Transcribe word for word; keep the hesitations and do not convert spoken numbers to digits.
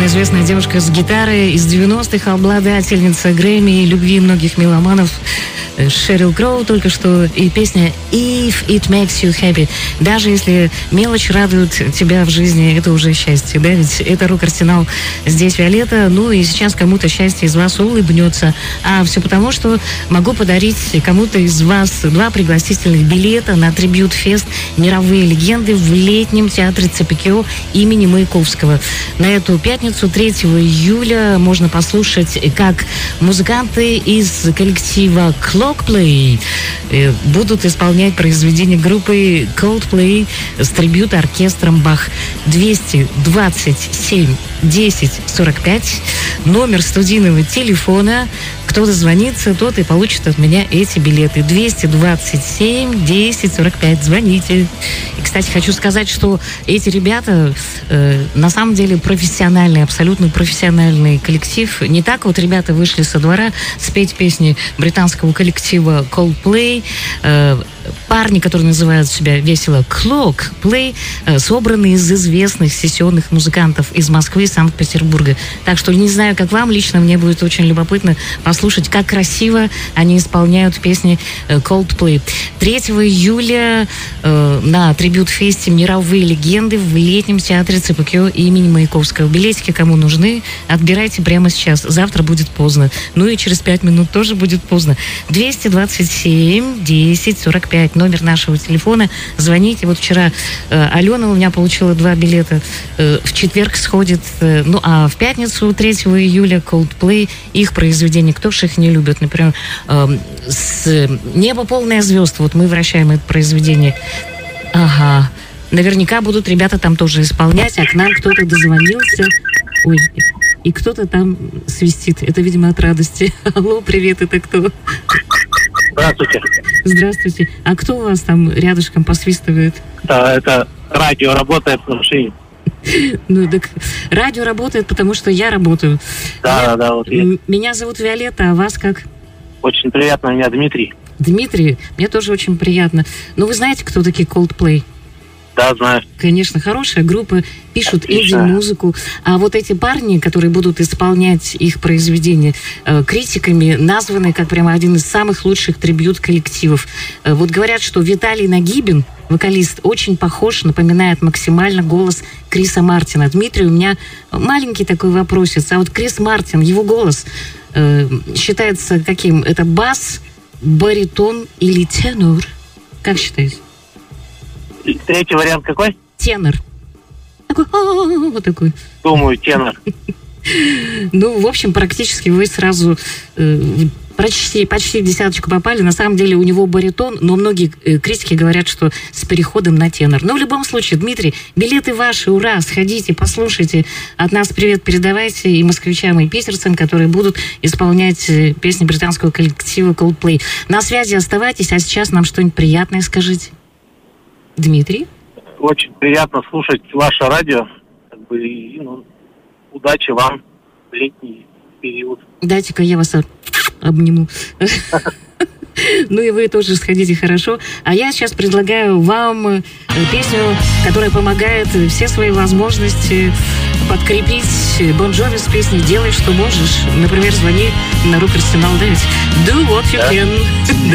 известная девушка с гитарой из девяностых, обладательница Грэмми и любви многих меломанов Шерил Кроу только что, и песня «If it makes you happy». Даже если мелочь радует тебя в жизни, это уже счастье, да? Ведь это рок-арсенал, здесь Виолетта. Ну и сейчас кому-то счастье из вас улыбнется. А все потому, что могу подарить кому-то из вас два пригласительных билета на трибьют-фест «Мировые легенды» в летнем театре ЦПКО имени Маяковского. На эту пятницу, третьего июля, можно послушать, как музыканты из коллектива Coldplay будут исполнять произведения группы Coldplay с трибьют-оркестром Бах. двести двадцать семь десять сорок пять, номер студийного телефона. Кто дозвонится, тот и получит от меня эти билеты. двести двадцать семь десять сорок пять. Звоните. И, кстати, хочу сказать, что эти ребята э, на самом деле профессиональный, абсолютно профессиональный коллектив. Не так вот ребята вышли со двора спеть песни британского коллектива Coldplay. Э, парни, которые называют себя весело Clock Play, э, собраны из известных сессионных музыкантов из Москвы и Санкт-Петербурга. Так что не знаю, как вам, лично мне будет очень любопытно послушать, как красиво они исполняют песни Coldplay. третьего июля э, на трибьют-фесте «Мировые легенды» в летнем театре ЦПКО имени Маяковского. Билетики кому нужны, отбирайте прямо сейчас. Завтра будет поздно. Ну и через пять минут тоже будет поздно. двести двадцать семь десять сорок пять. Номер нашего телефона. Звоните. Вот вчера э, Алена у меня получила два билета. Э, в четверг сходит. Э, ну а в пятницу, третьего июля, Coldplay, их произведения, кто ж их не любит. Например, э, с «Небо полное звезд». Вот мы вращаем это произведение. Ага. Наверняка будут ребята там тоже исполнять, а к нам кто-то дозвонился. Ой, и кто-то там свистит. Это, видимо, от радости. Алло, привет, это кто? Здравствуйте. Здравствуйте. А кто у вас там рядышком посвистывает? Да, это радио работает в машине. Ну, так радио работает, потому что я работаю. Да, я, да, вот я. Меня зовут Виолетта, а вас как? Очень приятно, меня Дмитрий. Дмитрий, мне тоже очень приятно. Ну, вы знаете, кто такие Coldplay? Да, знаю. Конечно, хорошая группа, пишут инди-музыку. А вот эти парни, которые будут исполнять их произведения, э, критиками названы как прямо один из самых лучших трибьют-коллективов. Э, вот говорят, что Виталий Нагибин, вокалист, очень похож, напоминает максимально голос Криса Мартина. Дмитрий, у меня маленький такой вопросец. А вот Крис Мартин, его голос э, считается каким? Это бас, баритон или тенор? Как считаете? Третий вариант какой? Тенор. Такой, вот такой. Думаю, тенор. Ну, в общем, практически вы сразу э, почти, почти в десяточку попали. На самом деле у него баритон, но многие э, критики говорят, что с переходом на тенор. Но в любом случае, Дмитрий, билеты ваши, ура, сходите, послушайте. От нас привет передавайте и москвичам, и питерцам, которые будут исполнять э, песни британского коллектива Coldplay. На связи оставайтесь, а сейчас нам что-нибудь приятное скажите. Дмитрий? Очень приятно слушать ваше радио. Как бы, и, ну, удачи вам в летний период. Дайте-ка я вас обниму. Ну и вы тоже сходите, хорошо. А я сейчас предлагаю вам песню, которая помогает все свои возможности подкрепить. Бон Джови с песней «Делай, что можешь». Например, звони на рок-арсенал, да ведь? Do what you can.